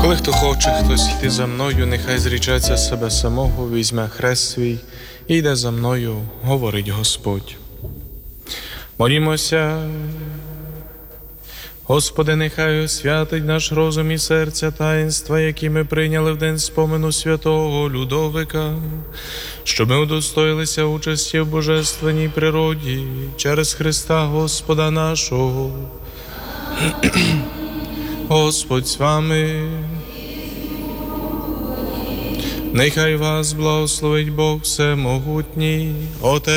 Коли хто хоче, хтось йти за мною, нехай зрічеться себе самого, візьме хрест свій і йде за мною, говорить Господь. Молімося. Господи, нехай освятить наш розум і серця таїнства, які ми прийняли в день спомену святого Людовика, щоб ми удостоїлися участі в божественній природі через Христа Господа нашого. Господь з вами. Нехай вас благословить Бог Всемогутній, Отець